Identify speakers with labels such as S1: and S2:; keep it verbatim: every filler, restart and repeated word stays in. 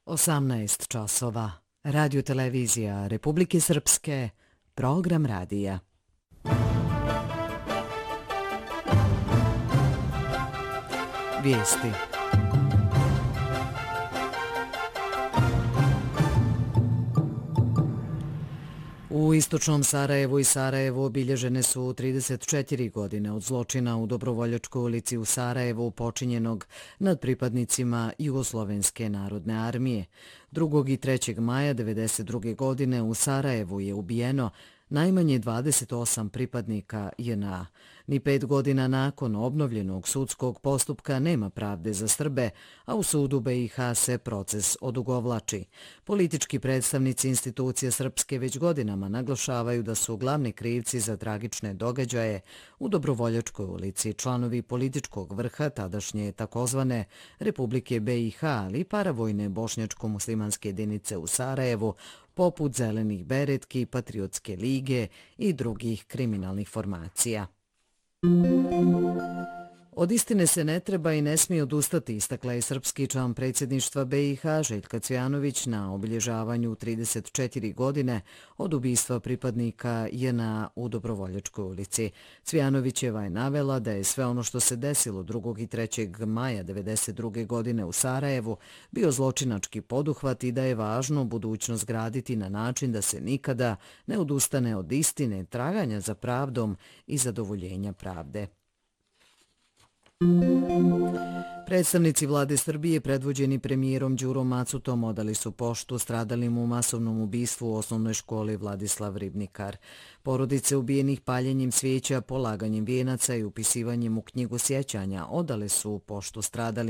S1: osamnaest časova. Radio televizija Republike Srpske, program radija. Vijesti. U istočnom Sarajevu i Sarajevu obilježene su trideset četiri godine od zločina u Dobrovoljačkoj ulici u Sarajevu počinjenog nad pripadnicima Jugoslovenske narodne armije. drugog i trećeg maja devedeset druge godine u Sarajevu je ubijeno najmanje dvadeset osam pripadnika J N A. Ni pet godina nakon obnovljenog sudskog postupka nema pravde za Srbe, a u sudu B i H se proces odugovlači. Politički predstavnici institucija srpske već godinama naglašavaju da su glavni krivci za tragične događaje u Dobrovoljačkoj ulici članovi političkog vrha tadašnje takozvane Republike B i H, ali i paravojne bošnjačko-muslimanske jedinice u Sarajevu, poput Zelenih beretki, Patriotske lige i drugih kriminalnih formacija. Od istine se ne treba i ne smije odustati, istakla je srpski član predsjedništva B i H Željka Cvijanović na obilježavanju trideset četiri godine od ubistva pripadnika J N A u Dobrovoljačkoj ulici. Cvijanovićeva je navela da je sve ono što se desilo drugog i trećeg maja devedeset druge godine u Sarajevu bio zločinački poduhvat i da je važno budućnost graditi na način da se nikada ne odustane od istine, traganja za pravdom i zadovoljenja pravde. Predstavnici vlade Srbije predvođeni premijerom Đurom Macutom odali su poštu stradalim u masovnom ubistvu u osnovnoj školi Vladislav Ribnikar. Porodice ubijenih paljenjem svijeća, polaganjem vijenaca i upisivanjem u knjigu sjećanja odale su poštu stradalim